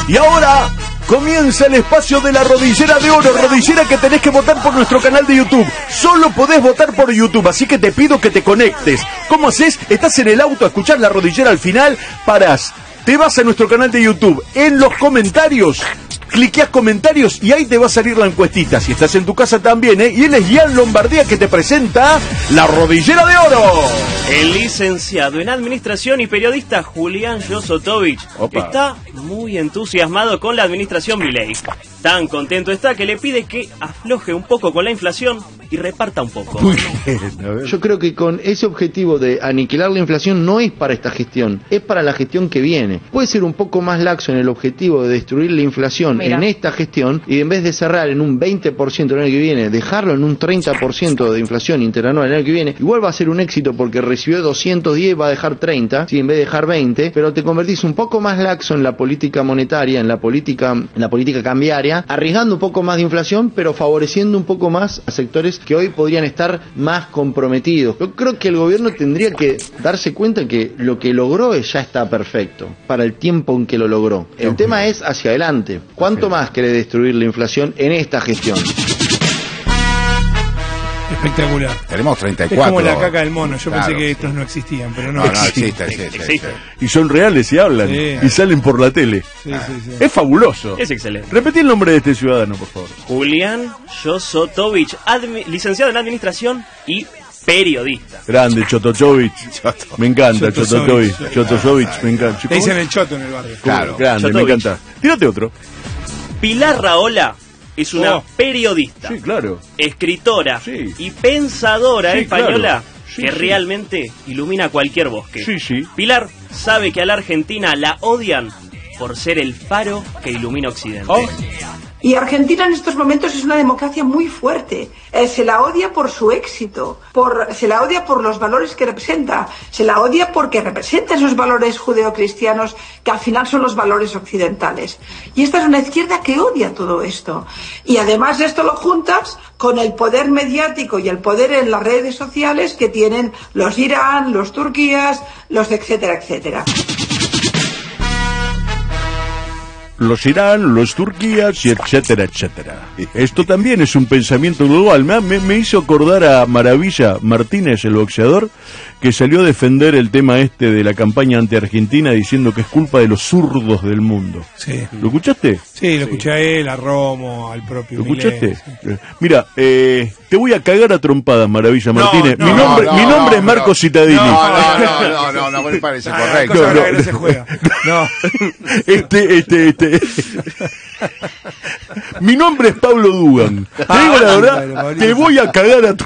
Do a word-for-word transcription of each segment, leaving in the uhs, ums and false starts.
Y ahora comienza el espacio de la rodillera de oro, rodillera que tenés que votar por nuestro canal de YouTube. Solo podés votar por YouTube, así que te pido que te conectes. ¿Cómo haces? Estás en el auto a escuchar la rodillera al final, parás, te vas a nuestro canal de YouTube, en los comentarios, cliqueás comentarios y ahí te va a salir la encuestita. Si estás en tu casa también, ¿eh? Y él es Ian Lombardía que te presenta la rodillera de oro. El licenciado en Administración y periodista Julián Yosotovich está muy entusiasmado con la administración Milei. Tan contento está que le pide que afloje un poco con la inflación y reparta un poco. Muy bien, a ver. Yo creo que con ese objetivo de aniquilar la inflación no es para esta gestión, es para la gestión que viene. Puede ser un poco más laxo en el objetivo de destruir la inflación Mira. en esta gestión, y en vez de cerrar en un veinte por ciento el año que viene, dejarlo en un treinta por ciento de inflación interanual el año que viene. Igual va a ser un éxito porque recibió doscientos diez, va a dejar treinta, ¿sí? En vez de dejar veinte, pero te convertís un poco más laxo en la política monetaria, en la política, en la política cambiaria, arriesgando un poco más de inflación, pero favoreciendo un poco más a sectores que hoy podrían estar más comprometidos. Yo creo que el gobierno tendría que darse cuenta que lo que logró ya está perfecto para el tiempo en que lo logró. El okay. tema es hacia adelante. ¿Cuánto más quiere destruir la inflación en esta gestión? Espectacular. Tenemos treinta y cuatro. Es como la caca del mono. Yo claro, pensé que sí. estos no existían, pero no. No, no existe, existe, existe. Y son reales y hablan. Sí. Y salen por la tele. Sí, sí, sí. Es fabuloso. Es excelente. Repetí el nombre de este ciudadano, por favor. Julián Yosotovich, licenciado en Administración y periodista. Grande, Chototovich. Me encanta, Chototovich. Chototovich, me encanta. Te dicen el choto en el barrio. Claro. Grande, Chotovich. me encanta. Tírate otro. Pilar Rahola es una Oh. periodista, Sí, claro. escritora Sí. y pensadora Sí, española claro. Sí, que sí. realmente ilumina cualquier bosque. Sí, sí. Pilar sabe que a la Argentina la odian por ser el faro que ilumina Occidente. Oh. Y Argentina en estos momentos es una democracia muy fuerte. Eh, se la odia por su éxito, por, se la odia por los valores que representa, se la odia porque representa esos valores judeocristianos que al final son los valores occidentales. Y esta es una izquierda que odia todo esto. Y además esto lo juntas con el poder mediático y el poder en las redes sociales que tienen los Irán, los Turquías, los etcétera, etcétera. Los Irán, los Turquías y etcétera, etcétera. Esto también es un pensamiento global. Me, me, me hizo acordar a Maravilla Martínez, el boxeador, que salió a defender el tema este de la campaña anti-argentina diciendo que es culpa de los zurdos del mundo. Sí. ¿Lo escuchaste? Sí, lo escuché a él, a Romo, al propio ¿Lo Milei, escuchaste? sí. Mira, eh, te voy a cagar a trompadas, Maravilla No, Martínez. no, mi nombre, no, mi nombre no, es Marco no. Citadini. No, no, no, no, no, no me parece Ah, correcto. cosa No, grave no, no se juega. No. Este, este, este. Mi nombre es Pablo Dugan. Te digo la verdad, Mauricio. te voy a cagar a tu.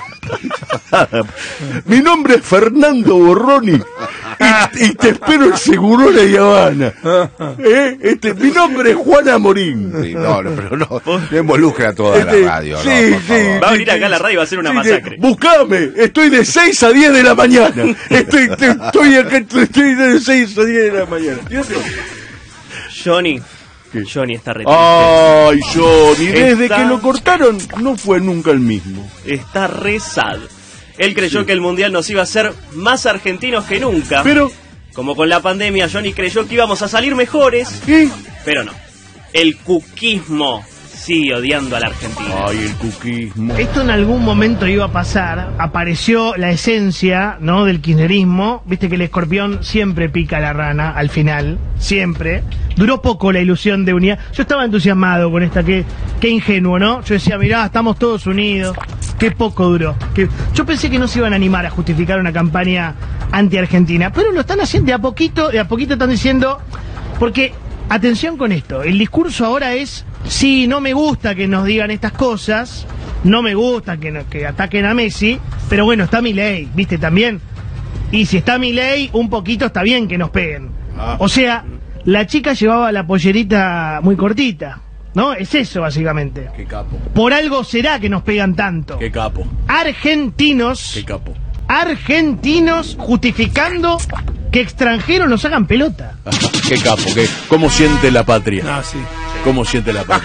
Mi nombre es Fernando Borroni y, y te espero en Segurola y Habana. ¿Eh? Este, mi nombre es Juana Morín. Sí, no, no, pero no, no involucre a toda Este, la radio. sí, no, por sí. favor. Va a venir acá a la radio y va a hacer una Sí, masacre. sí. Buscame, estoy de seis a diez de la mañana. Estoy, estoy, estoy acá, estoy de seis a diez de la mañana. Johnny. ¿Qué? Johnny está re triste. Ay, Johnny, desde Está- que lo cortaron no fue nunca el mismo. Está re sad. Él creyó Sí. que el mundial nos iba a hacer más argentinos que nunca. Pero, Como con la pandemia, Johnny creyó que íbamos a salir mejores, ¿qué? pero no. El cuquismo sigue odiando a la Argentina. Ay, el cuquismo. Esto en algún momento iba a pasar, apareció la esencia, ¿no?, del kirchnerismo. Viste que el escorpión siempre pica a la rana al final, siempre. Duró poco la ilusión de unidad. Yo estaba entusiasmado con esta, qué, qué ingenuo, ¿no? Yo decía, mirá, estamos todos unidos. Qué poco duró. Que... Yo pensé que no se iban a animar a justificar una campaña anti-argentina, pero lo están haciendo de a poquito, de a poquito están diciendo, porque, atención con esto, el discurso ahora es, sí, no me gusta que nos digan estas cosas, no me gusta que, no- que ataquen a Messi, pero bueno, está Milei, ¿viste? También. Y si está Milei, un poquito está bien que nos peguen. Ah. O sea, la chica llevaba la pollerita muy cortita, ¿no? Es eso, básicamente. Qué capo, Por algo será que nos pegan tanto. qué capo, Argentinos, qué capo. argentinos justificando que extranjeros nos hagan pelota. Qué capo, qué, cómo siente la patria. No, sí. Cómo siente la patria.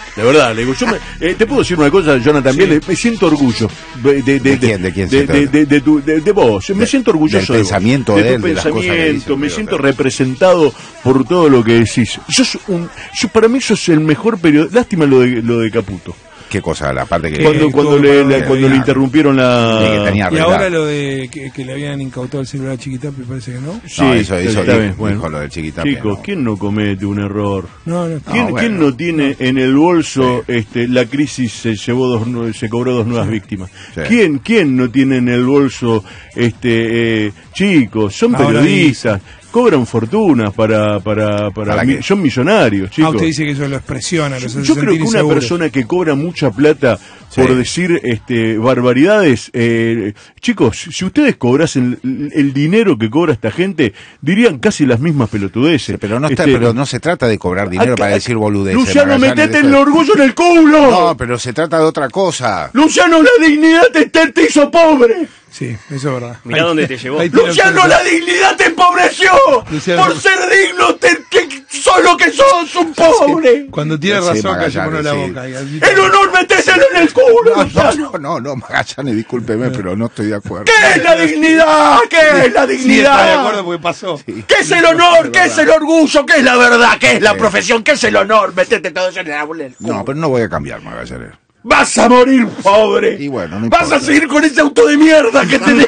De verdad, le digo, yo me, eh, te puedo decir una cosa, Jonathan, también Sí. me siento orgullo de, de, de, ¿De quién? ¿De quién de, siente de, de, de tu- de- de vos, me De- siento orgulloso del de vos. pensamiento de de tu él, de las cosas que pensamiento, dice, me pero- siento pero- representado por todo lo que decís. Sos un, yo, para mí sos el mejor periodista, lástima lo de, lo de Caputo. ¿Qué cosa? La parte que... Cuando, Eh, cuando, todo le, para- le- cuando le tenía- interrumpieron la... Sí, que tenía Y arreglado. ahora lo de que, que le habían incautado el celular a Chiquitapi, parece que no. Sí, No, eso- eso está dijo- bien, bueno. dijo lo del Chiquitapia, Chicos, ¿no? ¿quién no comete un error? No, no. ¿Quién, bueno. quién no tiene en el bolso este, la crisis se llevó dos nue- se cobró dos nuevas víctimas? Sí. ¿Quién quién no tiene en el bolso este eh, chicos, son Ahora periodistas, cobran fortunas para para para, ¿Para mi- qué? son millonarios, Ah, chicos. usted dice que eso lo expresiona, los hace Yo creo sentir que una inseguros. persona que cobra mucha plata Sí. por decir este barbaridades, eh, chicos, si ustedes cobrasen el, el dinero que cobra esta gente, dirían casi las mismas pelotudeces. Pero no, está, Este, pero no se trata de cobrar dinero acá- para decir boludeces. Luciano, Magallanes, metete eso el es- orgullo en el culo. No, pero se trata de otra cosa. Luciano, la dignidad te, te, te hizo pobre. Sí, eso es verdad. Mirá Ahí- dónde te llevó. ahí tiene Luciano, el- la dignidad te empobreció. Luciano. Por ser digno, te, te- sos lo que sos, un pobre. Cuando tiene Sí, razón, Magallanes, callémonos la sí. boca. y así- El honor, metéselo en el culo, No, Luciano. no, no, no, Magallanes, discúlpeme, pero no estoy de acuerdo. ¿Qué es la dignidad? ¿Qué es la Sí, dignidad? está de acuerdo porque pasó. ¿Qué es el honor? ¿Qué es el orgullo? ¿Qué es la verdad? ¿Qué es la profesión? ¿Qué es el honor? Metete todo eso en el árbol del culo. No, pero no voy a cambiar, Magallanes. Vas a morir, pobre. Y bueno, no Vas importa. a seguir con ese auto de mierda que tenés.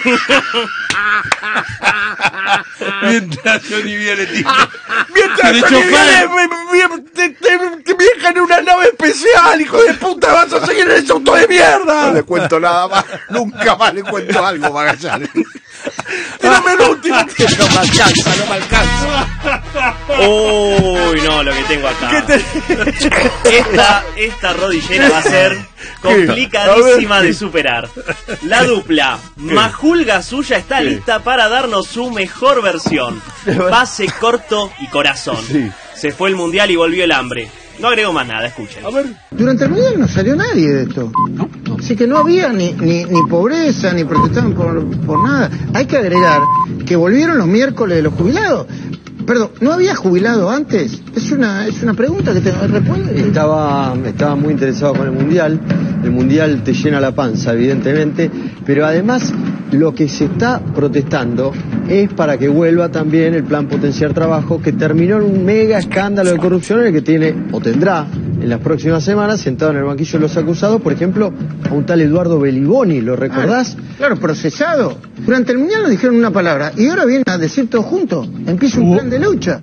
Mientras Johnny viene, tío. Mientras De te, chofer. viene- te, te- te viajan en una nave especial, hijo de puta, vas a seguir en ese auto de No mierda. le cuento nada más, nunca más le cuento algo, Magallanes. Tírame el último. No me alcanza, no me alcanza. Uy, no, lo que tengo acá. ¿Qué te- Esta, esta rodillera va a ser complicadísima de superar. La dupla Majul Gasulla está ¿Qué? lista para darnos su mejor versión. Pase corto y corazón. Sí. Se fue el mundial y volvió el hambre. No agrego más nada, escuchen. A ver. Durante el mundial no salió nadie de esto. Así que no había ni, ni, ni pobreza, ni protestaban por, por nada. Hay que agregar que volvieron los miércoles de los jubilados. Perdón, ¿no había jubilado antes? Es una es una pregunta que te responde. Estaba, estaba muy interesado con el Mundial. El Mundial te llena la panza, evidentemente. Pero además, lo que se está protestando es para que vuelva también el plan Potenciar Trabajo, que terminó en un mega escándalo de corrupción en el que tiene, o tendrá, en las próximas semanas, sentado en el banquillo de los acusados, por ejemplo, a un tal Eduardo Beliboni, ¿lo recordás? Ah, claro, procesado. Durante el mundial no dijeron una palabra. Y ahora vienen a decir todo junto. Empieza un plan de lucha.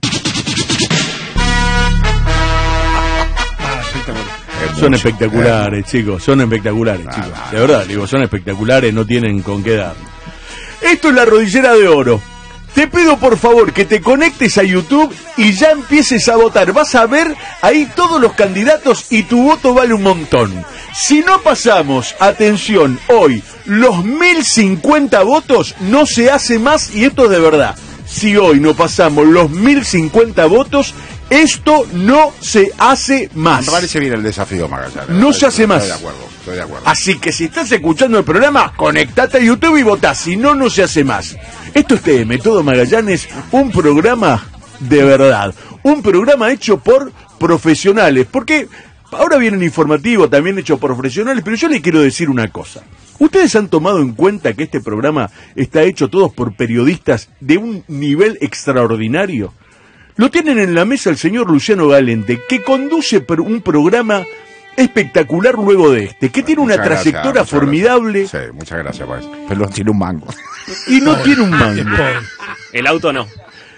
Son espectaculares, chicos, son espectaculares, chicos. De verdad, digo, son espectaculares, no tienen con qué dar. Esto es la rodillera de oro. Te pido por favor que te conectes a YouTube y ya empieces a votar. Vas a ver ahí todos los candidatos y tu voto vale un montón. Si no pasamos, atención, hoy los mil cincuenta votos, no se hace más, y esto es de verdad. Si hoy no pasamos los mil cincuenta votos, esto no se hace más. Me parece bien el desafío, Magallanes. No se hace más. Estoy de acuerdo, estoy de acuerdo. Así que si estás escuchando el programa, conectate a YouTube y votá, si no, no se hace más. Esto es T M, Todo Magallanes, un programa de verdad, un programa hecho por profesionales, porque ahora viene un informativo también hecho por profesionales, pero yo les quiero decir una cosa. ¿Ustedes han tomado en cuenta que este programa está hecho todos por periodistas de un nivel extraordinario? Lo tienen en la mesa el señor Luciano Galente, que conduce per- un programa espectacular luego de este, que tiene una Muchas gracias, trayectoria muchas formidable gracias. Sí, muchas gracias, pues. Pero no tiene un mango. y no tiene un mango. El auto no.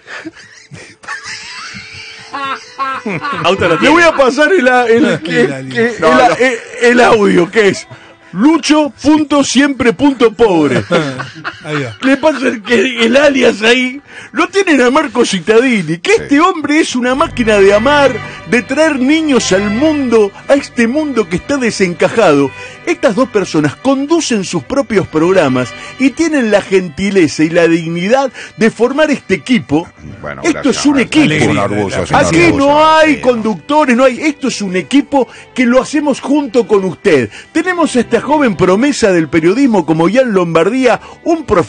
Auto lo Le tiene. voy a pasar el, a- el, el- Qué el- el- No, no. el- el audio, que es lucho punto siempre punto pobre. Ahí va. Le pasa que el alias ahí lo tienen a Marco Cittadini, que este hombre es una máquina de amar, de traer niños al mundo, a este mundo que está desencajado. Estas dos personas conducen sus propios programas y tienen la gentileza y la dignidad de formar este equipo. Bueno, Esto gracias, es un Magallanes. equipo. Es un orgullo, es un Aquí orgullo. no hay Sí. conductores, no hay. Esto es un equipo que lo hacemos junto con usted. Tenemos a esta joven promesa del periodismo como Ian Lombardía, un profesional